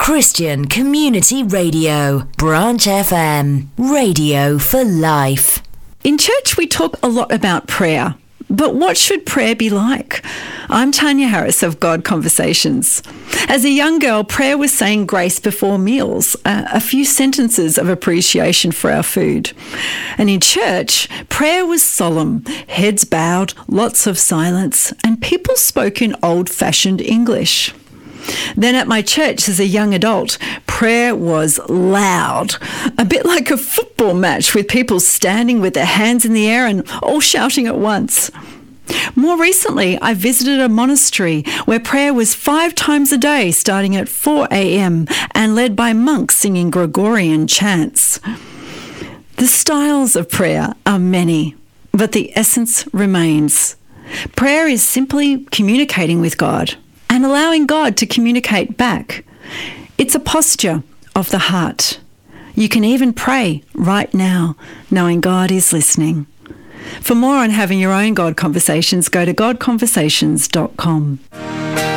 Christian Community Radio, Branch FM, radio for life. In church, we talk a lot about prayer. But what should prayer be like? I'm Tanya Harris of God Conversations. As a young girl, prayer was saying grace before meals, a few sentences of appreciation for our food. And in church, prayer was solemn, heads bowed, lots of silence, and people spoke in old-fashioned English. Then at my church as a young adult, prayer was loud, a bit like a football match with people standing with their hands in the air and all shouting at once. More recently, I visited a monastery where prayer was 5 times a day, starting at 4 a.m. and led by monks singing Gregorian chants. The styles of prayer are many, but the essence remains. Prayer is simply communicating with God and allowing God to communicate back. It's a posture of the heart. You can even pray right now, knowing God is listening. For more on having your own God Conversations, go to godconversations.com.